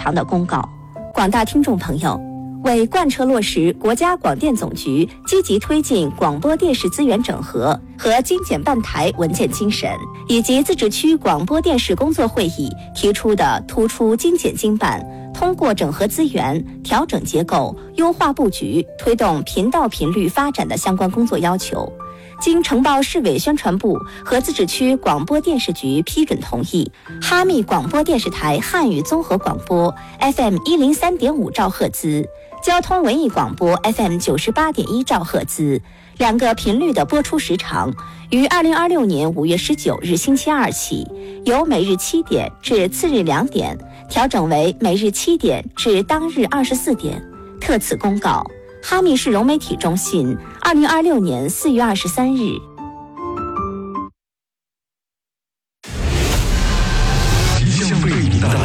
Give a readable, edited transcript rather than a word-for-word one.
长的公告。广大听众朋友，为贯彻落实国家广电总局积极推进广播电视资源整合和精简办台文件精神，以及自治区广播电视工作会议提出的突出精简精办、通过整合资源、调整结构、优化布局、推动频道频率发展的相关工作要求，经承报市委宣传部和自治区广播电视局批准同意，哈密广播电视台汉语综合广播 FM 103.5兆赫兹、交通文艺广播 FM 98.1兆赫兹两个频率的播出时长，于2026年5月19日星期二起，由每日7点至次日2点调整为每日7点至当日24点。特此公告，哈密市融媒体中心2026年4月23日。